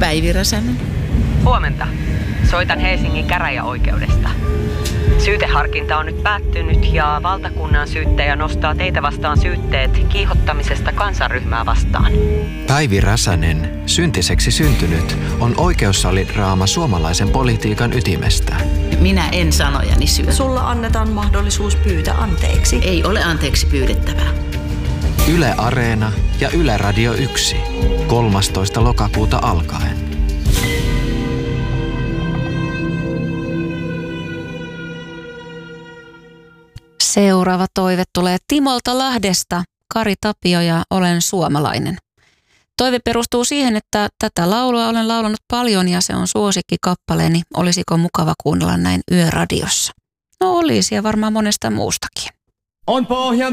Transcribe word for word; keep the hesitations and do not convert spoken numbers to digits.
Päivi Räsänen. Huomenta. Soitan Helsingin käräjäoikeudesta. Syyteharkinta on nyt päättynyt ja valtakunnan syyttäjä nostaa teitä vastaan syytteet kiihottamisesta kansanryhmää vastaan. Päivi Räsänen, syntiseksi syntynyt, on oikeussalidraama suomalaisen politiikan ytimestä. Minä en sanojani syö. Sulla annetaan mahdollisuus pyytää anteeksi. Ei ole anteeksi pyydettävää. Yle Areena ja Yle Radio yksi. kolmastoista lokakuuta alkaen. Seuraava toive tulee Timolta Lahdesta. Kari Tapio ja olen suomalainen. Toive perustuu siihen, että tätä laulua olen laulanut paljon ja se on suosikkikappaleeni. Olisiko mukava kuunnella näin yöradiossa? No olisi ja varmaan monesta muustakin. On pohjan